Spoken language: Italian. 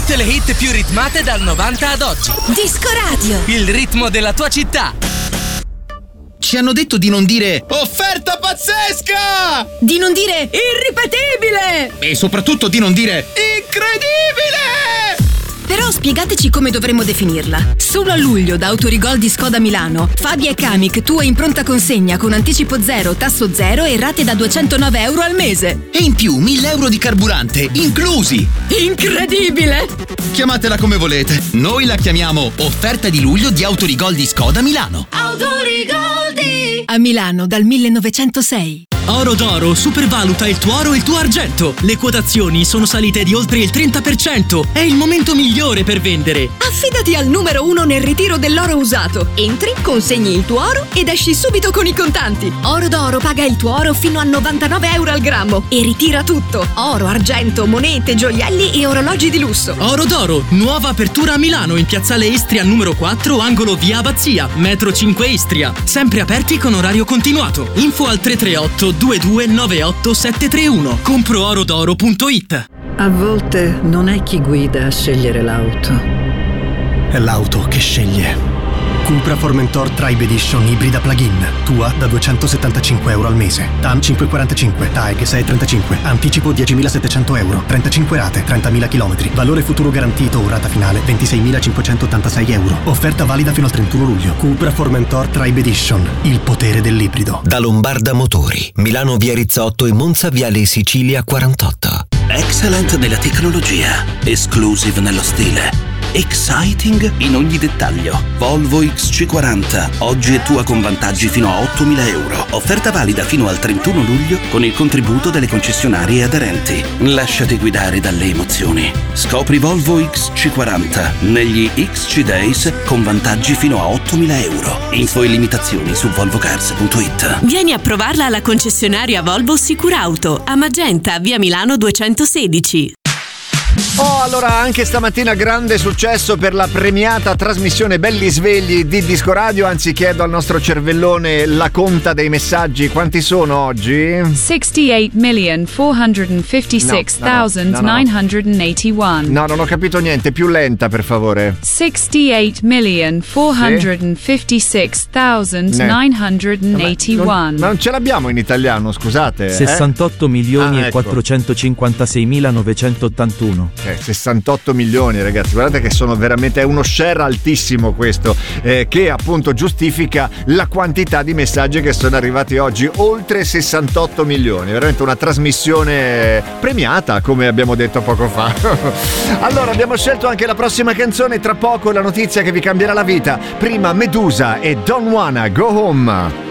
Tutte le hit più ritmate dal 90 ad oggi. Disco Radio. Il ritmo della tua città. Ci hanno detto di non dire offerta pazzesca! Di non dire irripetibile! E soprattutto di non dire incredibile! Però spiegateci come dovremmo definirla. Solo a luglio da Autorigol di Skoda Milano, Fabia e Kamiq tua in pronta consegna con anticipo zero, tasso zero e rate da 209 euro al mese. E in più 1.000 euro di carburante inclusi! Incredibile! Chiamatela come volete. Noi la chiamiamo offerta di luglio di Autorigol di Skoda Milano. Autorigol di... A Milano dal 1906. Oro d'Oro supervaluta il tuo oro e il tuo argento. Le quotazioni sono salite di oltre il 30%. È il momento migliore per vendere. Affidati al numero 1 nel ritiro dell'oro usato. Entri, consegni il tuo oro ed esci subito con i contanti. Oro d'Oro paga il tuo oro fino a 99 euro al grammo e ritira tutto. Oro, argento, monete, gioielli e orologi di lusso. Oro d'Oro, nuova apertura a Milano in piazzale Istria numero 4, angolo via Abbazia, metro 5 Istria. Sempre aperti con orario continuato. Info al 338 2298 731. Compro-orodoro.it. A volte non è chi guida a scegliere l'auto, è l'auto che sceglie. Cupra Formentor Tribe Edition ibrida plug-in. Tua da 275 euro al mese. TAM 545, TAEG 635. Anticipo 10.700 euro. 35 rate, 30.000 km. Valore futuro garantito o rata finale 26.586 euro. Offerta valida fino al 31 luglio. Cupra Formentor Tribe Edition. Il potere dell'ibrido. Da Lombarda Motori. Milano via Rizzotto e Monza viale Sicilia 48. Excellent nella tecnologia. Exclusive nello stile. Exciting in ogni dettaglio. Volvo XC40, oggi è tua con vantaggi fino a 8.000 euro. Offerta valida fino al 31 luglio con il contributo delle concessionarie aderenti. Lasciati guidare dalle emozioni. Scopri Volvo XC40 negli XC Days con vantaggi fino a 8.000 euro. Info e limitazioni su volvocars.it. Vieni a provarla alla concessionaria Volvo Sicurauto a Magenta, via Milano 216. Oh, allora anche stamattina grande successo per la premiata trasmissione Belli Svegli di Disco Radio. Anzi, chiedo al nostro cervellone la conta dei messaggi. Quanti sono oggi? 68,456,981. No, non ho capito niente, più lenta per favore. 68,456,981. Non ce l'abbiamo in italiano, scusate. 68 milioni e 456.981. 68 milioni, ragazzi, guardate che sono veramente, è uno share altissimo questo, che appunto giustifica la quantità di messaggi che sono arrivati oggi, oltre 68 milioni, veramente una trasmissione premiata, come abbiamo detto poco fa. Allora abbiamo scelto anche la prossima canzone, tra poco la notizia che vi cambierà la vita. Prima Medusa e Don't Wanna Go Home.